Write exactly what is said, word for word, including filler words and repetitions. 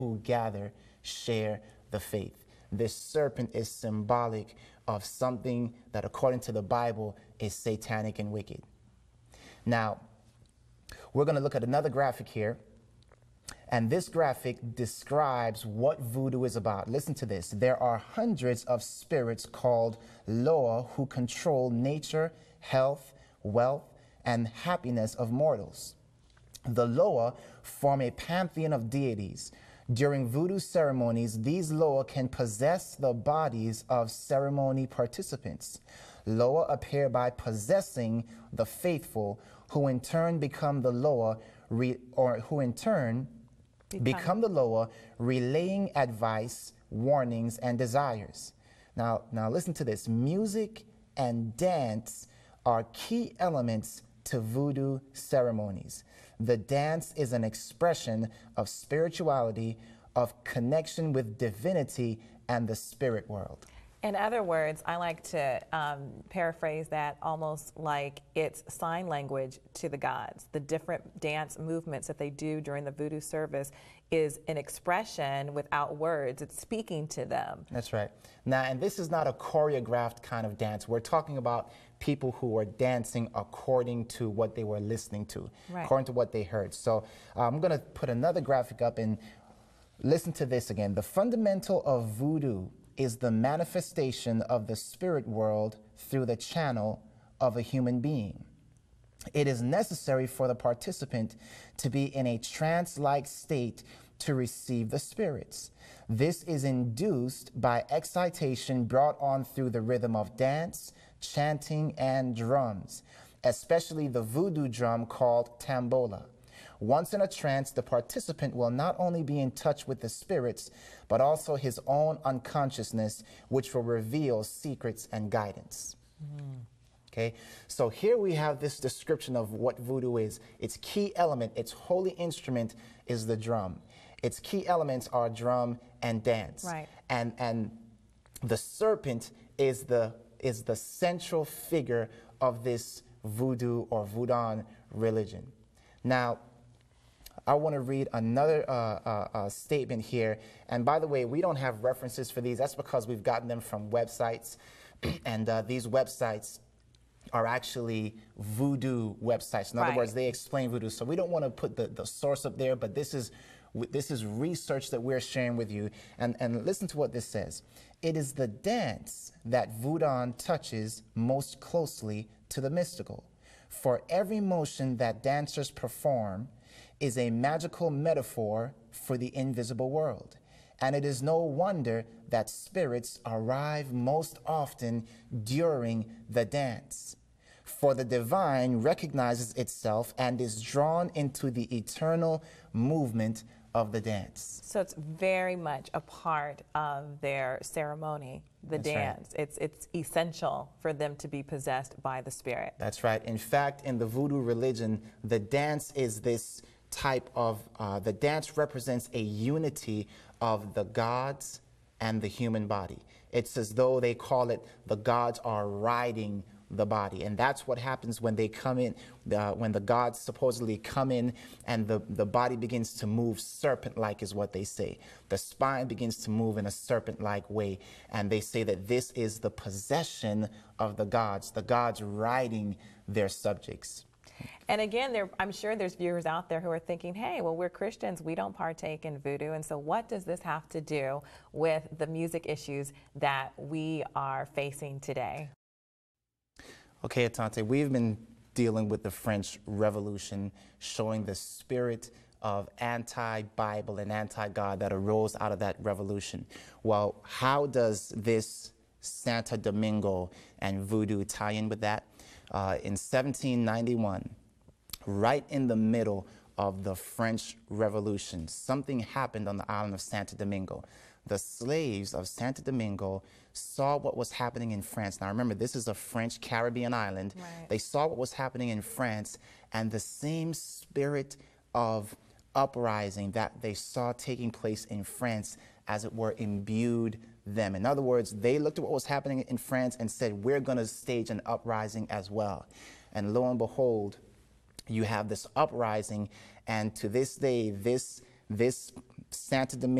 who gather share the faith. This serpent is symbolic of something that, according to the Bible, is satanic and wicked. Now, we're going to look at another graphic here. And this graphic describes what voodoo is about. Listen to this. There are hundreds of spirits called Loa who control nature, health, wealth, and happiness of mortals. The Loa form a pantheon of deities. During voodoo ceremonies, these Loa can possess the bodies of ceremony participants. Loa appear by possessing the faithful, who in turn become the Loa, re or who in turn become. become the Loa, relaying advice, warnings, and desires. Now, now listen to this. Music and dance are key elements to voodoo ceremonies. The dance is an expression of spirituality, of connection with divinity and the spirit world. In other words, I like to um, paraphrase that almost like it's sign language to the gods. The different dance movements that they do during the voodoo service is an expression without words. It's speaking to them. That's right. Now, and this is not a choreographed kind of dance. We're talking about people who are dancing according to what they were listening to, right. according to what they heard. So uh, I'm going to put another graphic up and listen to this again. The fundamental of voodoo is the manifestation of the spirit world through the channel of a human being. It is necessary for the participant to be in a trance-like state to receive the spirits. This is induced by excitation brought on through the rhythm of dance, chanting, and drums, especially the voodoo drum called tambola. Once in a trance, the participant will not only be in touch with the spirits, but also his own unconsciousness, which will reveal secrets and guidance. Mm. Okay, so here we have this description of what voodoo is. Its key element, its holy instrument is the drum. Its key elements are drum and dance. Right. And, and the serpent is the, is the central figure of this voodoo or voodoo religion. Now, I want to read another uh, uh, uh, statement here. And by the way, we don't have references for these. That's because we've gotten them from websites. And uh, these websites are actually voodoo websites. In other right. words, they explain voodoo. So we don't want to put the, the source up there, but this is, this is research that we're sharing with you. And, and listen to what this says. It is the dance that voodoo touches most closely to the mystical. For every motion that dancers perform is a magical metaphor for the invisible world. And it is no wonder that spirits arrive most often during the dance. For the divine recognizes itself and is drawn into the eternal movement of the dance. So it's very much a part of their ceremony, the That's dance. Right. It's, it's essential for them to be possessed by the spirit. That's right. In fact, in the voodoo religion, the dance is this type of, uh, the dance represents a unity of the gods and the human body. It's as though they call it the gods are riding the body. And that's what happens when they come in, uh, when the gods supposedly come in and the, the body begins to move serpent-like is what they say. The spine begins to move in a serpent-like way. And they say that this is the possession of the gods, the gods riding their subjects. And again, there, I'm sure there's viewers out there who are thinking, hey, well, we're Christians, we don't partake in voodoo, and so what does this have to do with the music issues that we are facing today? Okay, Atante, we've been dealing with the French Revolution, showing the spirit of anti-Bible and anti-God that arose out of that revolution. Well, how does this Santo Domingo and voodoo tie in with that? Uh, in seventeen ninety-one, right in the middle of the French Revolution, something happened on the island of Santo Domingo. The slaves of Santo Domingo saw what was happening in France. Now remember, this is a French Caribbean island. Right. They saw what was happening in France, and the same spirit of uprising that they saw taking place in France, as it were, imbued them. In other words, they looked at what was happening in France and said, we're going to stage an uprising as well. And lo and behold, you have this uprising, and to this day, this, this Santa Domingo.